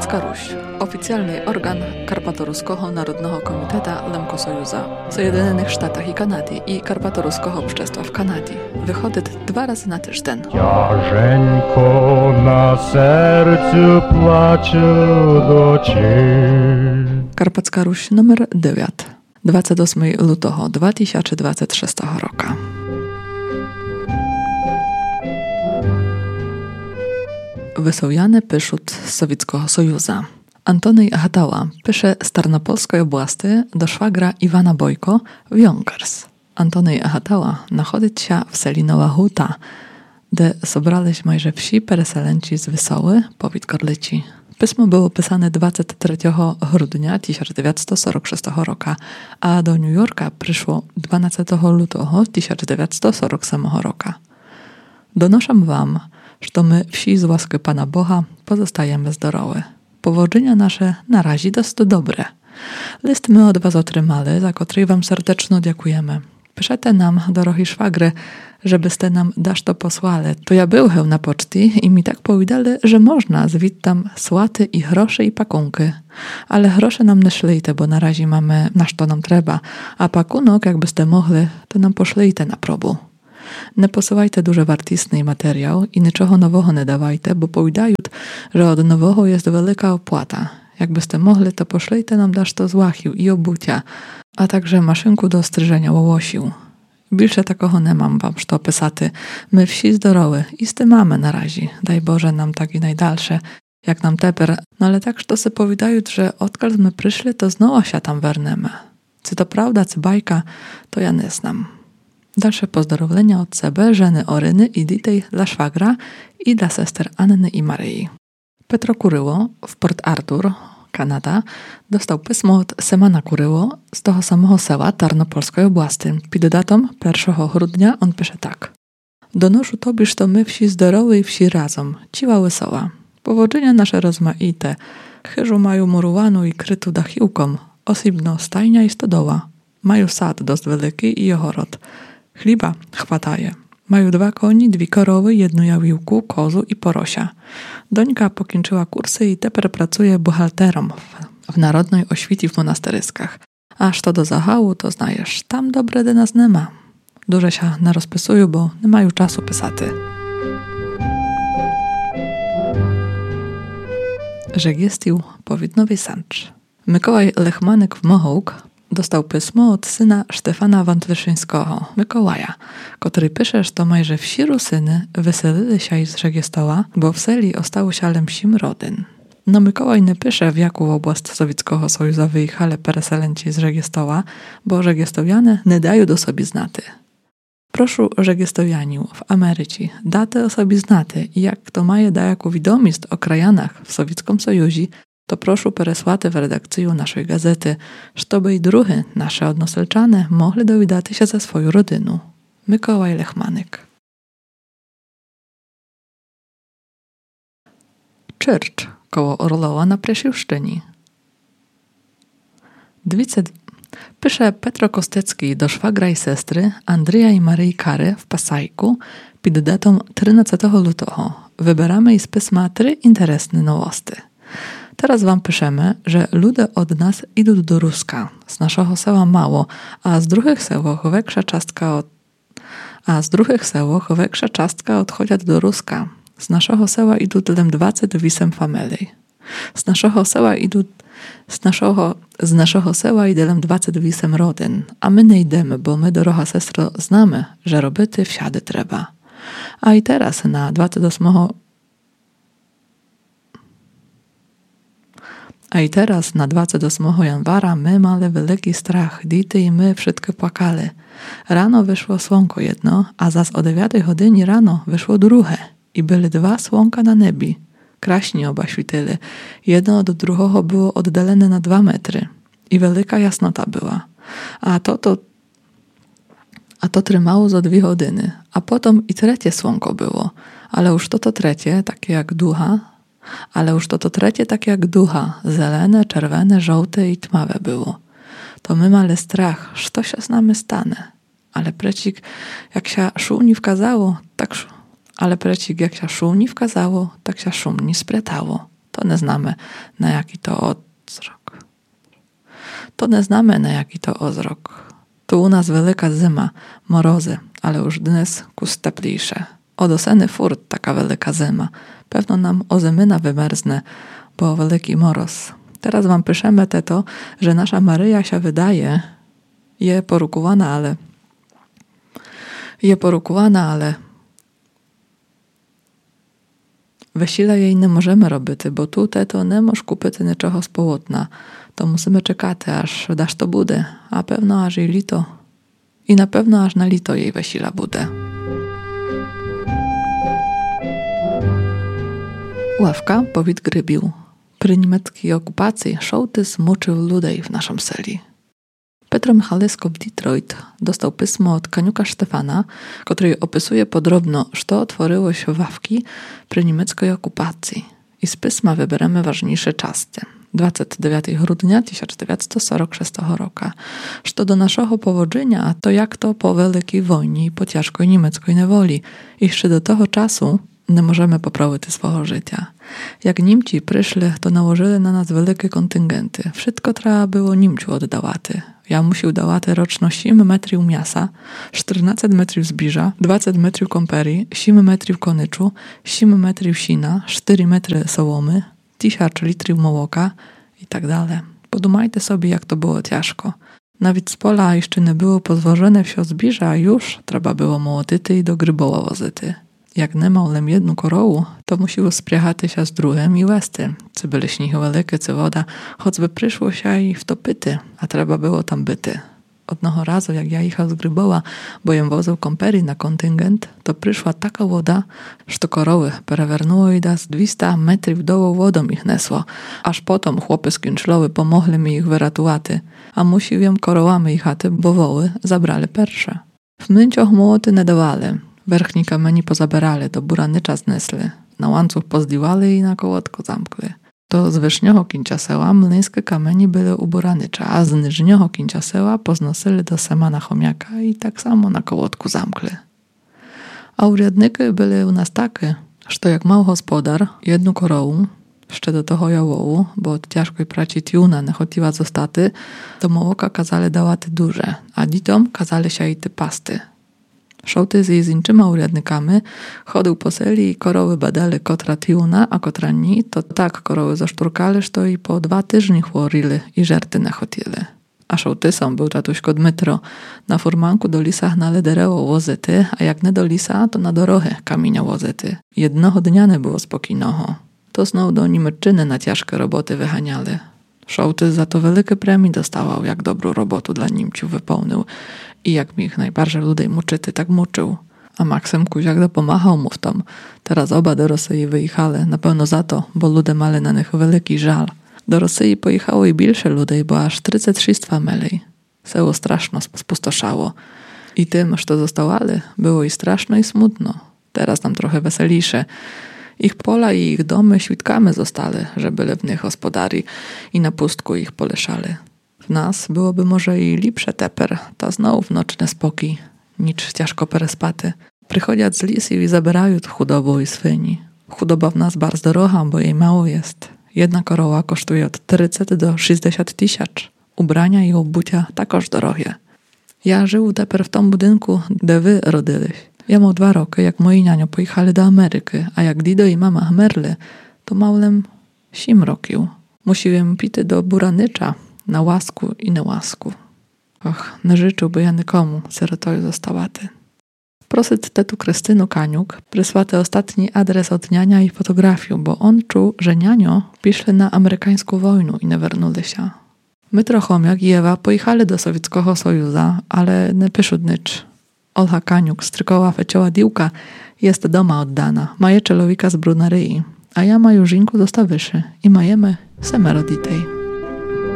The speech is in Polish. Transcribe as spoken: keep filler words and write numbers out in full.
Karpacka Ruś, oficjalny organ Karpatoruskiego Narodnego Komiteta Lemkosojuza w Zjednoczonych Sztatach i Kanady i Karpatoruskiego Общества w Kanadzie. Wychodzi dwa razy na tydzień. Ciażenko na sercu płacze do ciebie. Karpacka Ruś numer dziewięć, dwudziestego ósmego lutego dwa tysiące dwudziestego szóstego roku. Wysowiany pyszut z Sowieckiego Sojuza. Antony Hatała pisze z Tarnopolskiej oblasti do szwagra Iwana Bojko w Yonkers. Antony Hatała nachodzi się w Selinowa Huta, gdzie sobrались majże wsi pereselenci z Wysoły, powiat Korlyci. Pismo było pisane dwudziestego trzeciego grudnia tysiąc dziewięćset czterdziestego szóstego roku, a do New Yorka przyszło dwunastego lutego tysiąc dziewięćset czterdziestego ósmego roku. Donoszę wam, że my wsi z łaski Pana Boga pozostajemy zdrowe. Powodzenia nasze na razie dość dobre. List my od was otrzymali, za który wam serdecznie dziękujemy. Piszete nam, drogi szwagry, żebyście nam dasz to posłali. To ja byłem na poczty i mi tak powiedzieli, że można zwić tam słaty i grosze i pakunki. Ale grosze nam nie szlijte, bo na razie mamy na co nam trzeba, a pakunok, jakbyście mogli, to nam poszlijte na probu. Nie posyłajcie duże wartistny materiał i niczego nowego nie dawajcie, bo powiadają, że od nowego jest wielka opłata. Jakbyście mogli, to poszlijte nam dasz to z łachił i obucia, a także maszynku do stryżenia łosił. Bільше takoho nie mam wam co pisaty. My wsi zdrowe i z tym mamy na razie. Daj Boże nam tak i najdalsze, jak nam teper. No ale tak, że se powiadają, że odkąd my przyszli, to znowu się tam wernemy. Czy to prawda, czy bajka, to ja nie znam. Dalsze pozdrowienia od sebe, żeny Oryny i Ditej dla szwagra i dla sester Anny i Maryi. Petro Kuryło w Port Arthur, Kanada, dostał pismo od Semana Kuryło z toho samego sela Tarnopolskiej oblasti. Pod datą pierwszego grudnia on pisze tak. Donoszę tobie, że my wsi zdrowe i wsi razem, ciła wesoła. Powodzenia nasze rozmaite, chyżu mają murowaną i krytu dachiłką, osobno stajnia i stodoła. Mają sad dość wielki i ochorot. Chliba chwataje. Mają dwa koni, dwie korowy, jedną jawiłku, kozu i porosia. Dońka pokończyła kursy i teper pracuje buchalterą w, w narodnej oświci w monasteryskach. Aż to do zachału, to znajesz, tam dobre de nas nie ma. Duże się narozpisują, bo nie mają czasu pisaty. Żegiestił powiat Nowy Sącz. Mikołaj Lechmanek w Mohołk dostał pismo od syna Stefana Wątleszyńskiego, Mikołaja, który pisze, że to majże wsi syny wyselili się z Żegiestoła, bo w seli ostało się lemsim rodyn. No Mikołaj nie pisze, w jaką oblast Sowieckiego Sojuza wyjechali pereselenci z Żegiestoła, bo Żegiestowianie nie dają do sobie znaty. Proszę Żegiestowianiu w Ameryce, date o sobie znaty i jak to maje da jaką wiadomość o krajanach w Sowieckim Sojuzie, to proszę peresłaty w redakcję naszej gazety, żeby i drugie nasze odnoselczane mogli dowiedzieć się ze swoją rodyną. Mikołaj Lechmanek. Church koło Orlowa na Presiłszczyni. Dwicet... Pisze Petro Kostecki do szwagra i sestry Andrzeja i Maryi Kary w Pasajku pod datą trzynastego lutego. Wybieramy i z pisma trzy interesne nowości. Teraz wam piszemy, że ludzie od nas idą do Ruska, z naszego sela mało, a z druhych sełoch większa czastka od... a z druhych sełoch większa czastka odchodzi do Ruska. Z naszego sela idą tylem dwadzieścia osiem familii. Z naszego sela idą z naszego, z naszego sela idą dwadzieścia osiem rodyn, a my nie idziemy, bo my, droga sestro, znamy, że roboty wsiady trzeba. A i teraz na dwudziestego ósmego A i teraz na dwudziestego ósmego januara my mali wielki strach, dity i my wszystkie płakali. Rano wyszło słonko jedno, a zas o dziewiątej godzinie rano wyszło drugie i były dwa słonka na nebi. Kraśnie oba śwityli. Jedno od drugiego było oddalone na dwa metry i wielka jasnota była. A to to a to trzymało za dwie godziny, a potem i trzecie słonko było, ale już to to trzecie, takie jak ducha, ale już to to trzecie takie jak ducha, zelene, czerwone, żółte i tmawe było. To my mali strach, co się z nami stanie. Ale precik, jak się szum nie wkazało, tak ale precik, jak się szum nie wkazało, tak się szum nie spretało. to nie znamy, na jaki to ozrok. To nie znamy, na jaki to ozrok. Tu u nas wielka zima, morozy, ale już dnes kus teplejsze. Od oseny furt taka wielka zima. Pewno nam ozymyna wymerzne, bo wielki moroz. Teraz wam piszemy te to, że nasza Maryja się wydaje, je porukowana, ale je porukowana, ale wesile jej nie możemy robić, bo tu te to nie możesz kupić niczego z połotna. To musimy czekać, aż dasz to bude, a pewno aż jej lito i na pewno aż na lito jej wesila bude. Ławka powid grybił. Przy niemieckiej okupacji sołtys muczył ludzi w naszym seli. Petro Michalesko w Detroit dostał pismo od Kaniuka Stefana, który opisuje podrobno, co otworzyło się ławki przy niemieckiej okupacji. I z pisma wybieramy ważniejsze czasy. dwudziestego dziewiątego grudnia tysiąc dziewięćset czterdziestego szóstego roku. Co do naszego powodzenia, to jak to po wielkiej wojnie i po ciężkiej niemieckiej niewoli. I jeszcze do tego czasu nie możemy poprawić swojego życia. Jak Niemci przyszli, to nałożyli na nas wielkie kontyngenty. Wszystko trzeba było Niemciu oddawaty. Ja musiał dawaty roczno siedem metrów mięsa, czternaście metrów zbiża, dwadzieścia metrów komperii, siedem metrów konyczu, siedem metrów sina, cztery metry sołomy, tysiąc litrów mołoka i tak dalej. Podumajcie sobie, jak to było ciężko. Nawet z pola jeszcze nie było pozwożone wsio zbiża, a już trzeba było mołotyty i do gryboła wozyty. Jak nie miał lem jedną korołu, to musiał spriechać się z drugim i łesty. Czy byli śnichy wielkie, czy woda, choćby przyszło się i wtopyty, a trzeba było tam byty. Odnoho razu, jak ja jechał z gryboła, bo jem wozył komperii na kontyngent, to przyszła taka woda, że to koroły perewernuło i da z dwieście metrów dołu wodą ich nesło. Aż potom chłopy z Künczlowy pomogli mi ich wyratowaty, a musiał jem korołami jechaty, bo woły zabrali persze. W męcioch młoty nie dawali. Werchni kamieni pozabierali, do buranycza znesli, na łańcuch pozdiwali i na kołotko zamkli. To z wyżnioho kinciaseła młyńskie kamieni były u buranycza, a z niżnioho kinciaseła poznosili do semana chomiaka i tak samo na kołotku zamkli. A urядniki byli u nas takie, że jak mał gospodar jedną korołu, jeszcze do toho jałołu, bo od ciężkiej pracy tiuna nie chodziła zostaty, to mołoka kazali dawaty duże, a dzieciom kazali się i ty pasty. Sołtys z inczyma urядnikami chodził po seli i koroły badali kotra tiuna, a kotra ni, to tak koroły zaszturkali, że i po dwa tyżni chworili i żerty nachodzili. A sołtysom był tatuśko Dmytro. Na furmanku do lisach na ledereło wozyty, a jak nie do lisa, to na dorochę kamienia wozyty. Jednoho dnia nie było spokojnoho. To znowu do Niemczyny na ciężkie roboty wyhaniali. Sołtys za to wielkie premii dostawał, jak dobrą robotę dla Niemciów wypełnił i jak mi ich najbardziej ludzi muczyty, tak muczył. A Maksym Kuziak dopomachał mu w tom. Teraz oba do Rosji wyjechali, na pewno za to, bo ludzie mali na nich wielki żal. Do Rosji pojechało i więcej ludzi, bo aż trzydzieści sześć mieli. Seło straszno spustoszało. I tym, że zostawali, było i straszno i smutno. Teraz nam trochę weselisze. Ich pola i ich domy świadkami zostali, że byli w nich gospodari i na pustku ich poleszali. W nas byłoby może i lepsze teper, ta znowu nocny spokój, nicz ciężko perespaty. Przychodzą z lisów i zabierają chudobę i swyni. Chudoba w nas bardzo droga, bo jej mało jest. Jedna koroła kosztuje od trzydziestu do sześćdziesięciu tysięcy. Ubrania i obucia takoż drogie. Ja żył teper w tym budynku, gdzie wy rodyliś. Ja miał dwa roky, jak moi nianio pojechali do Ameryki, a jak Dido i mama chmerli, to małym sim rokił. Musiałem pity do buranycza, na łasku i na łasku. Och, nie życzyłby ja nikomu syrotoju zostałaty. Prosyt tetu Krystynu Kaniuk przysłaty ostatni adres od niania i fotografię, bo on czuł, że nianio piszli na amerykańską wojnę i nie wernuli się. My trochomiak i Ewa pojechali do Sowieckiego Sojuza, ale nie piszą nicz. Olha Kaniuk, strykoła fecioła diłka, jest doma oddana, maje czelowika z Brunaryi, a ja maju żinku dostawyszy i majemy semero ditej.